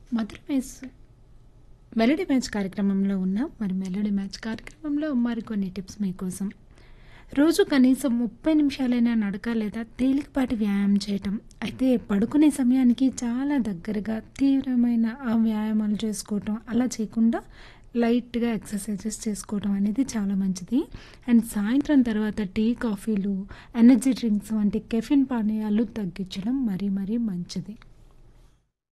మధుర match melody match కార్యక్రమంలో ఉన్నాం. మరి మెలోడీ మ్యాచ్ కార్యక్రమంలో మరికొన్ని టిప్స్ మీకోసం. రోజు కనీసం 30 నిమిషాలైనా నడక లేదా తేలికపాటి వ్యాయామం చేయటం. అయితే పడుకునే సమయానికి చాలా దగ్గరగా తీవ్రమైన ఆ వ్యాయామాలు చేసుకోవటం అలా చేయకుండా లైట్‌గా ఎక్సర్‌సైజెస్ చేసుకోవటం అనేది చాలా మంచిది. అండ్ సాయంత్రం తర్వాత టీ, కాఫీలు, ఎనర్జీ డ్రింక్స్ వంటి కెఫెన్ పానీయాలు తగ్గించడం మరీ మరీ మంచిది.